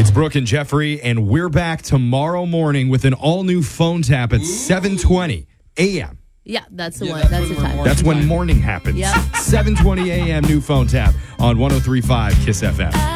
It's Brooke and Jeffrey, and we're back tomorrow morning with an all-new phone tap at 7:20 a.m. Yeah, that's the one. That's the time. That's when morning happens. Yep. 7:20 a.m. new phone tap on 103.5 KISS FM.